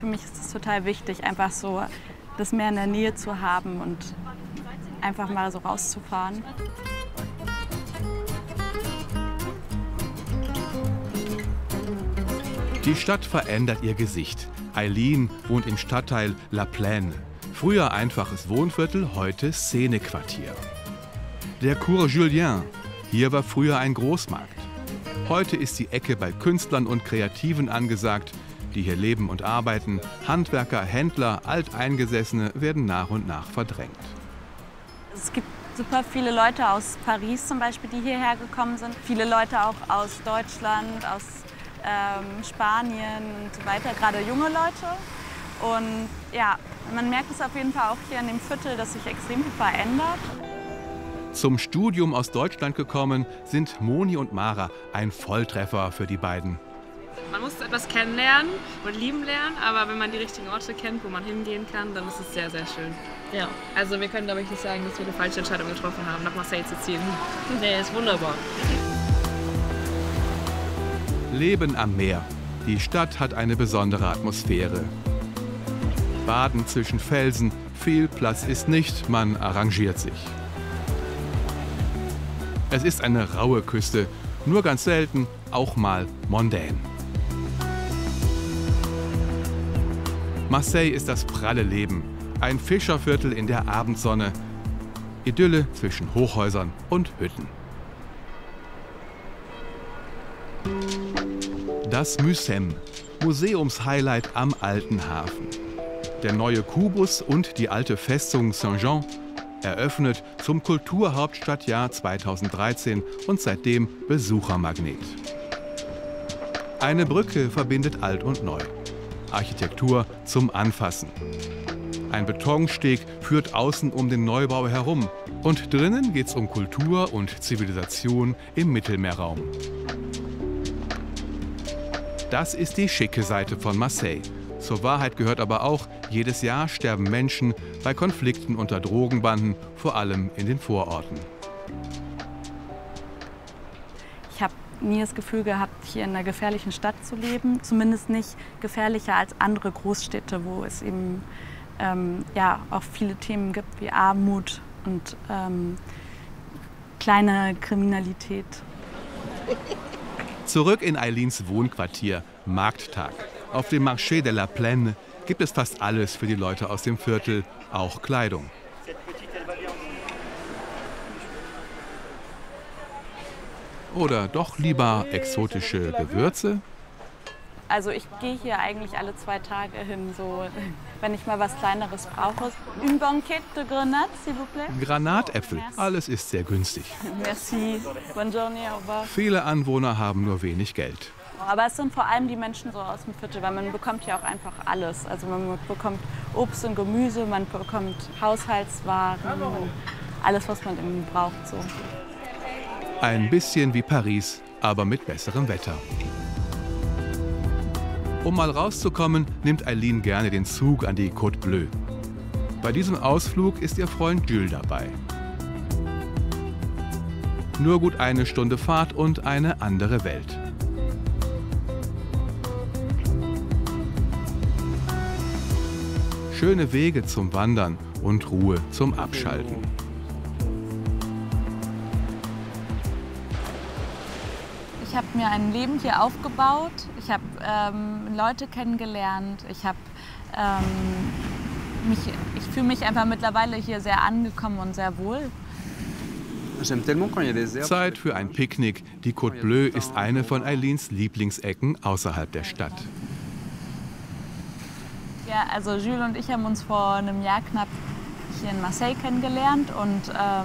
Für mich ist es total wichtig, einfach so das Meer in der Nähe zu haben und einfach mal so rauszufahren. Die Stadt verändert ihr Gesicht. Eileen wohnt im Stadtteil La Plaine. Früher einfaches Wohnviertel, heute Szenequartier. Der Cours Julien. Hier war früher ein Großmarkt. Heute ist die Ecke bei Künstlern und Kreativen angesagt, die hier leben und arbeiten. Handwerker, Händler, Alteingesessene werden nach und nach verdrängt. Es gibt super viele Leute aus Paris zum Beispiel, die hierher gekommen sind. Viele Leute auch aus Deutschland, aus Spanien und so weiter, gerade junge Leute. Und ja, man merkt es auf jeden Fall auch hier in dem Viertel, dass sich extrem viel verändert. Zum Studium aus Deutschland gekommen sind Moni und Mara ein Volltreffer für die beiden. Man muss etwas kennenlernen und lieben lernen, aber wenn man die richtigen Orte kennt, wo man hingehen kann, dann ist es sehr, sehr schön. Ja. Also wir können, glaube ich, nicht sagen, dass wir eine falsche Entscheidung getroffen haben, nach Marseille zu ziehen. Nee, ist wunderbar. Leben am Meer. Die Stadt hat eine besondere Atmosphäre. Baden zwischen Felsen, viel Platz ist nicht, man arrangiert sich. Es ist eine raue Küste, nur ganz selten auch mal mondän. Marseille ist das pralle Leben. Ein Fischerviertel in der Abendsonne. Idylle zwischen Hochhäusern und Hütten. Das Mucem, Museumshighlight am Alten Hafen. Der neue Kubus und die alte Festung Saint-Jean, eröffnet zum Kulturhauptstadtjahr 2013 und seitdem Besuchermagnet. Eine Brücke verbindet alt und neu. Architektur zum Anfassen. Ein Betonsteg führt außen um den Neubau herum. Und drinnen geht's um Kultur und Zivilisation im Mittelmeerraum. Das ist die schicke Seite von Marseille. Zur Wahrheit gehört aber auch, jedes Jahr sterben Menschen bei Konflikten unter Drogenbanden, vor allem in den Vororten. Ich habe nie das Gefühl gehabt, hier in einer gefährlichen Stadt zu leben. Zumindest nicht gefährlicher als andere Großstädte, wo es eben auch viele Themen gibt wie Armut und kleine Kriminalität. Zurück in Eileens Wohnquartier, Markttag. Auf dem Marché de la Plaine gibt es fast alles für die Leute aus dem Viertel, auch Kleidung. Oder doch lieber exotische Gewürze? Also ich gehe hier eigentlich alle 2 Tage hin, so, wenn ich mal was Kleineres brauche. Une banquette de grenade, s'il vous plaît. Granatäpfel, alles ist sehr günstig. Merci, bonne journée, au revoir. Viele Anwohner haben nur wenig Geld. Aber es sind vor allem die Menschen so aus dem Viertel, weil man bekommt ja auch einfach alles. Also man bekommt Obst und Gemüse, man bekommt Haushaltswaren, alles, was man irgendwie braucht. So. Ein bisschen wie Paris, aber mit besserem Wetter. Um mal rauszukommen, nimmt Eileen gerne den Zug an die Côte Bleue. Bei diesem Ausflug ist ihr Freund Jules dabei. Nur gut 1 Stunde Fahrt und eine andere Welt. Schöne Wege zum Wandern und Ruhe zum Abschalten. Ich habe mir ein Leben hier aufgebaut. Ich habe Leute kennengelernt. Ich fühle mich einfach mittlerweile hier sehr angekommen und sehr wohl. Zeit für ein Picknick. Die Côte Bleue ist eine von Eileens Lieblingsecken außerhalb der Stadt. Ja, also Jules und ich haben uns vor einem Jahr knapp hier in Marseille kennengelernt und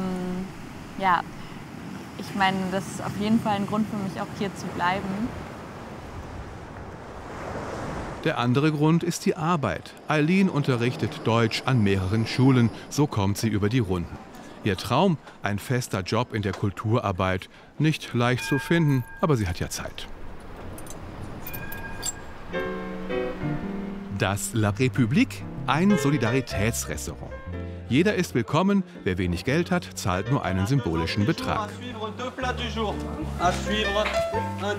ich meine, das ist auf jeden Fall ein Grund für mich, auch hier zu bleiben. Der andere Grund ist die Arbeit. Eileen unterrichtet Deutsch an mehreren Schulen, so kommt sie über die Runden. Ihr Traum, ein fester Job in der Kulturarbeit, nicht leicht zu finden, aber sie hat ja Zeit. Das La République, ein Solidaritätsrestaurant. Jeder ist willkommen, wer wenig Geld hat, zahlt nur einen symbolischen Betrag.